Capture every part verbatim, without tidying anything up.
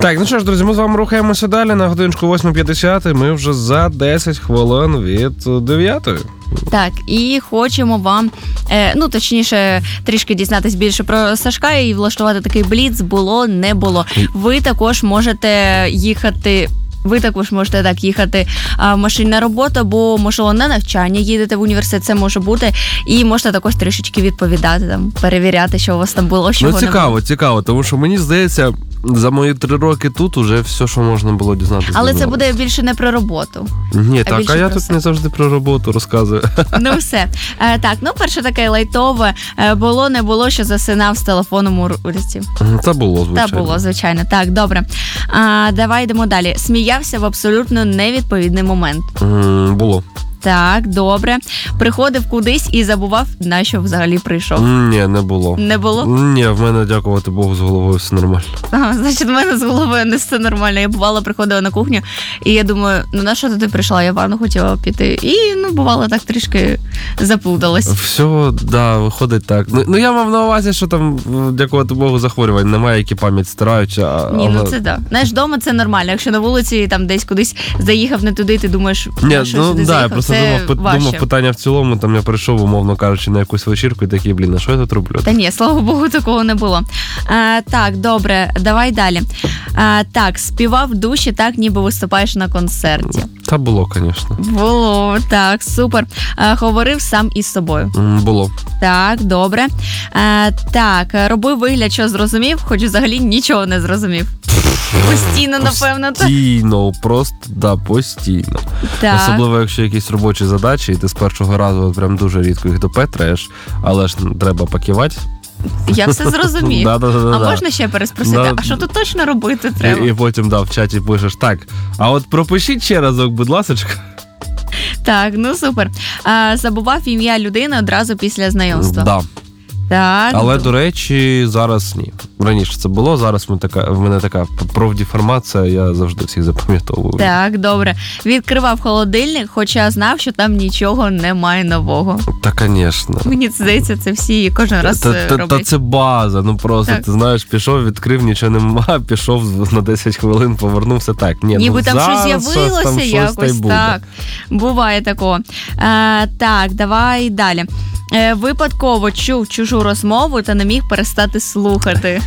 Так, ну що ж, друзі, ми з вами рухаємося далі. На годиночку восьма п'ятдесят, ми вже за десять хвилин від дев'ятої. Так, і хочемо вам, е, ну, точніше, трішки дізнатись більше про Сашка і влаштувати такий бліц «Було, не було». Ви також можете їхати... Ви також можете так їхати а, в машині на роботу, або, можливо, на навчання їдете в університет, це може бути. І можете також трішечки відповідати, там, перевіряти, що у вас там було, що ну, цікаво, не було. цікаво, тому що мені здається, за мої три роки тут уже все, що можна було дізнатися. Але це буде більше не про роботу. Ні, а так, а я тут все. Не завжди про роботу розказую. Ну все. Е, так, ну перше таке лайтове. Е, було, не було, що засинав з телефоном у руці. Це було, звичайно. Це було, звичайно. Так, добре. А, давай йдемо далі. Сміявся в абсолютно невідповідний момент. Mm, було. Так, добре. Приходив кудись і забував, на що взагалі прийшов. Ні, не було. Не було? Ні, в мене, дякувати Богу, з головою все нормально. Ага, значить, в мене з головою не все нормально. Я бувала, приходила на кухню, і я думаю, ну на що ти прийшла? Я в ванну хотіла піти. І, ну, бувало, так трішки заплуталась. Все, да, виходить так. Ну, ну я мав на увазі, що там, дякувати Богу, захворювань немає, які пам'ять стирають. А, Ні, але... ну це да. Знаєш, вдома це нормально. Якщо на вулиці там десь кудись заїхав не туди, ти думаєш, Ні, на що ну, сюди да, заїхав, просто це думав, важче. думав питання в цілому, там я прийшов, умовно кажучи, на якусь вечірку і такий, блін, а що я тут роблю? Та ні, слава Богу, такого не було. А, так, добре, давай далі. А, так, співав в душі так, ніби виступаєш на концерті. Та було, звісно. Було, так, супер. А, говорив сам із собою. Було. Так, добре. А, так, робив вигляд, що зрозумів, хоч взагалі нічого не зрозумів. Постійно, напевно. Постійно, просто, да, постійно. Так. Особливо, якщо якісь робочі задачі, і ти з першого разу прям дуже рідко їх допетраєш, але ж треба покивати. Я все зрозумів. Да, да, да, а да. можна ще переспросити, Да. а що тут точно робити треба? І, і потім, да, в чаті пишеш, так, а от пропишіть ще разок, будь ласочка. Так, ну супер. А, забував ім'я людини одразу після знайомства. Да. Так. Але, до речі, зараз ні. Раніше це було, зараз ми така, в мене така профдеформація, я завжди всіх запам'ятовую. Так, добре. Відкривав холодильник, хоча знав, що там нічого немає нового. Та, звісно. Мені здається, це всі кожен раз та, та, роблять. та це база, ну просто, так. Ти знаєш, пішов, відкрив, нічого нема, пішов на десять хвилин, повернувся так. Ні, ніби ну, там щось там з'явилося щось якось, так. Буває такого. А, так, давай далі. Е, випадково чув чужу розмову та не міг перестати слухати.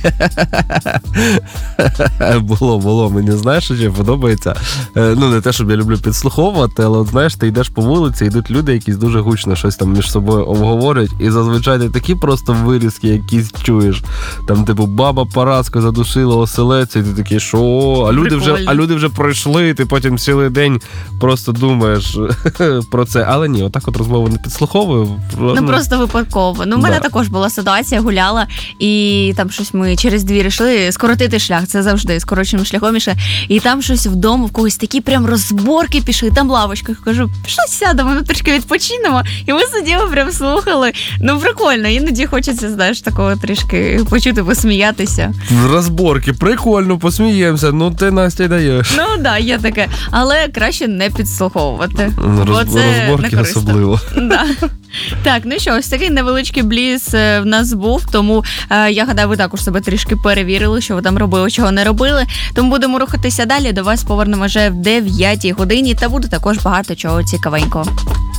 Було, було. Мені, знаєш, що подобається? Ну, не те, щоб я люблю підслуховувати, але, от, знаєш, ти йдеш по вулиці, йдуть люди, якісь дуже гучно щось там між собою обговорюють, і зазвичай ти такі просто вирізки якісь чуєш. Там, типу, баба Параска задушила оселеця, і ти такий, що? А люди, вже, а люди вже пройшли, і ти потім цілий день просто думаєш про це. Але ні, отак от розмову не підслуховую. Ну, ну просто випадково. Ну, в мене да. також була ситуація, гуляла, і там щось ми через двір йшли, скоротити шлях, це завжди, скороченим шляхом ішли. І там щось вдома, в когось такі прям розборки пішли, там лавочка. Кажу, пішла сядемо, ну трішки відпочинемо. І ми сиділи, прям слухали. Ну, прикольно, іноді хочеться, знаєш, такого трішки почути, посміятися. Розборки, прикольно, посміємося, ну ти, Настя, даєш. Ну, так, да, є таке. Але краще не підслуховувати. Роз, бо це розборки не особливо. Да. Так, ну що, ось такий невеличкий бліц в нас був, тому е, я гадаю, ви також себе трішки перевірили, що ви там робили, чого не робили. Тому будемо рухатися далі, до вас повернемо вже в дев'ятій годині, та буде також багато чого цікавенького.